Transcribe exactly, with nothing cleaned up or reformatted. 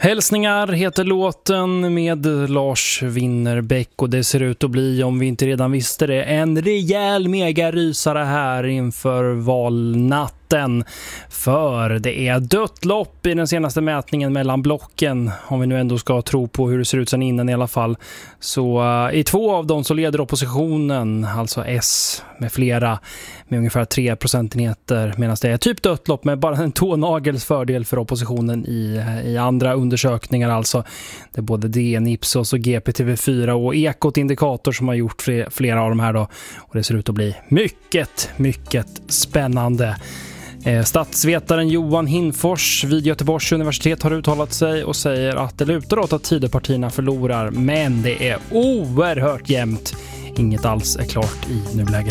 Hälsningar heter låten med Lars Winnerbäck, och det ser ut att bli, om vi inte redan visste det, en rejäl megarysare här inför valnatten. För det är dött lopp i den senaste mätningen mellan blocken, om vi nu ändå ska tro på hur det ser ut sedan innan i alla fall. Så uh, i två av dem så leder oppositionen, alltså S med flera, med ungefär tre procentenheter, medan det är typ dött lopp med bara en tånagels fördel för oppositionen i, i andra undersökningar. Alltså det är både D N, Ipsos och G P T V fyra och Ekot Indikator som har gjort flera av de här då, och det ser ut att bli mycket, mycket spännande. Statsvetaren Johan Hinfors vid Göteborgs universitet har uttalat sig och säger att det lutar åt att Tidöpartierna förlorar, men det är oerhört jämnt. Inget alls är klart i nuläget.